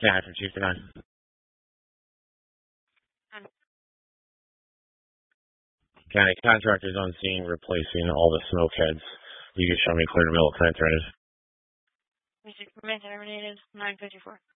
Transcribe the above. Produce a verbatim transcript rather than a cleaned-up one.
Yeah, from Chief to nine. Um, County contractors on scene replacing all the smoke heads. You can show me clear to middle current threaded. Music permit terminated nine fifty-four.